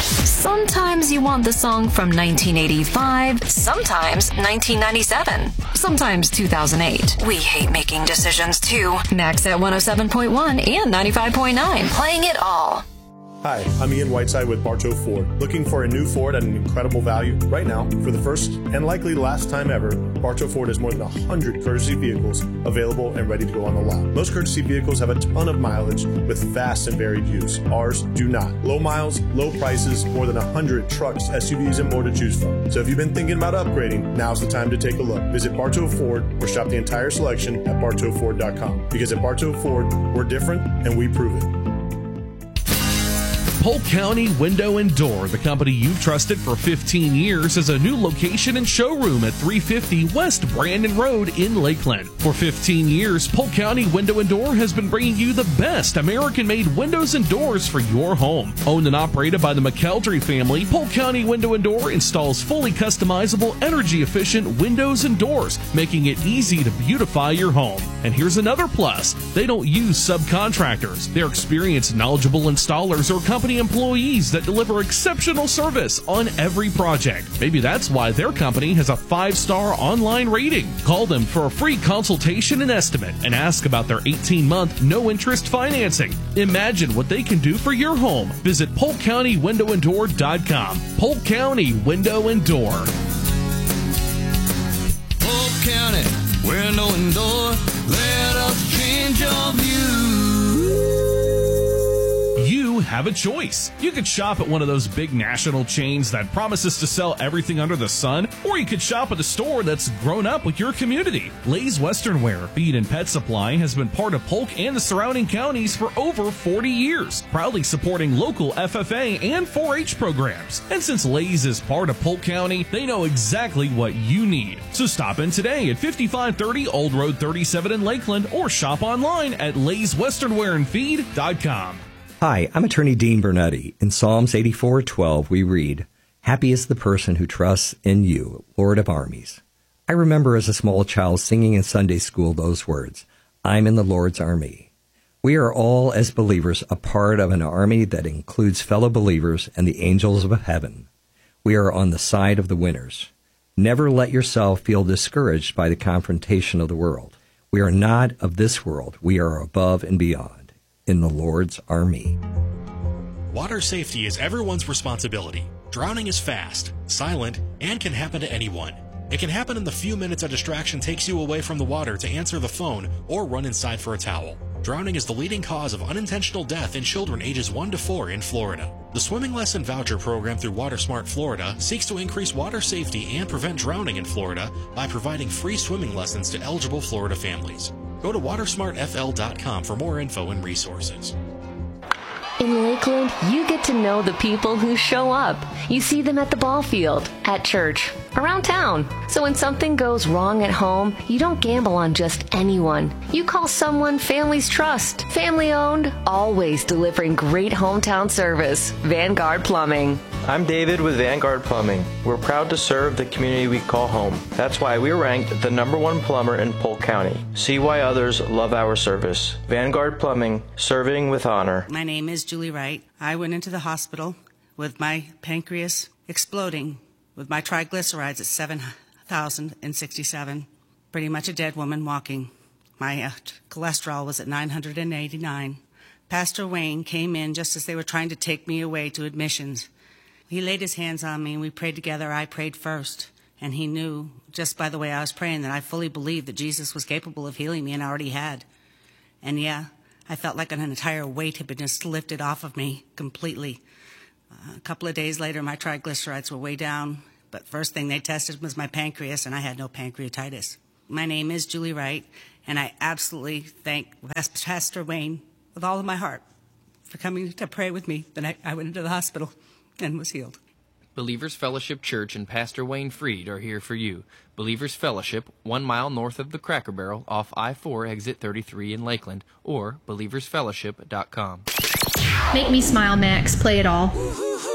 Sometimes you want the song from 1985, sometimes 1997, sometimes 2008. We hate making decisions too. Next at 107.1 and 95.9, playing it all. Hi, I'm Ian Whiteside with Bartow Ford. Looking for a new Ford at an incredible value? Right now, for the first and likely last time ever, Bartow Ford has more than 100 courtesy vehicles available and ready to go on the lot. Most courtesy vehicles have a ton of mileage with vast and varied use. Ours do not. Low miles, low prices, more than 100 trucks, SUVs, and more to choose from. So if you've been thinking about upgrading, now's the time to take a look. Visit Bartow Ford or shop the entire selection at bartowford.com. Because at Bartow Ford, we're different and we prove it. Polk County Window and Door, the company you've trusted for 15 years, has a new location and showroom at 350 West Brandon Road in Lakeland. For 15 years, Polk County Window and Door has been bringing you the best American-made windows and doors for your home. Owned and operated by the McKeldry family, Polk County Window and Door installs fully customizable, energy-efficient windows and doors, making it easy to beautify your home. And here's another plus. They don't use subcontractors. They're experienced, knowledgeable installers or company employees that deliver exceptional service on every project. Maybe that's why their company has a 5-star online rating. Call them for a free consultation and estimate and ask about their 18-month no-interest financing. Imagine what they can do for your home. Visit PolkCountyWindowAndDoor.com. Polk County Window and Door. Polk County Window and Door, let us change your view. You have a choice. You could shop at one of those big national chains that promises to sell everything under the sun, or you could shop at a store that's grown up with your community. Lay's Western Wear, Feed and Pet Supply has been part of Polk and the surrounding counties for over 40 years, proudly supporting local FFA and 4-H programs. And since Lay's is part of Polk County, they know exactly what you need. So stop in today at 5530 Old Road 37 in Lakeland, or shop online at layswesternwearandfeed.com. Hi, I'm attorney Dean Bernetti. In Psalms 84:12, we read, "Happy is the person who trusts in you, Lord of armies." I remember as a small child singing in Sunday school those words, "I'm in the Lord's army." We are all, as believers, a part of an army that includes fellow believers and the angels of heaven. We are on the side of the winners. Never let yourself feel discouraged by the confrontation of the world. We are not of this world. We are above and beyond. In the Lord's army. Water safety is everyone's responsibility. Drowning is fast, silent, and can happen to anyone. It can happen in the few minutes a distraction takes you away from the water to answer the phone or run inside for a towel. Drowning is the leading cause of unintentional death in children ages 1 to 4 in Florida. The Swimming Lesson Voucher Program through WaterSmart Florida seeks to increase water safety and prevent drowning in Florida by providing free swimming lessons to eligible Florida families. Go to watersmartfl.com for more info and resources. In Lakeland, you get to know the people who show up. You see them at the ball field, at church, around town. So when something goes wrong at home, you don't gamble on just anyone. You call someone families trust. Family owned, always delivering great hometown service. Vanguard Plumbing. I'm David with Vanguard Plumbing. We're proud to serve the community we call home. That's why we're ranked the #1 plumber in Polk County. See why others love our service. Vanguard Plumbing, serving with honor. My name is Julie Wright. I went into the hospital with my pancreas exploding, with my triglycerides at 7,067. Pretty much a dead woman walking. My cholesterol was at 989. Pastor Wayne came in just as they were trying to take me away to admissions. He laid his hands on me and we prayed together. I prayed first. And he knew, just by the way I was praying, that I fully believed that Jesus was capable of healing me, and I already had. And yeah, I felt like an entire weight had been just lifted off of me completely. A couple of days later, my triglycerides were way down. But first thing they tested was my pancreas, and I had no pancreatitis. My name is Julie Wright, and I absolutely thank Pastor Wayne with all of my heart for coming to pray with me the night I went into the hospital and was healed. Believers Fellowship Church and Pastor Wayne Freed are here for you. Believers Fellowship, 1 mile north of the Cracker Barrel off I-4 exit 33 in Lakeland, or believersfellowship.com. Make me smile, Max. Play it all.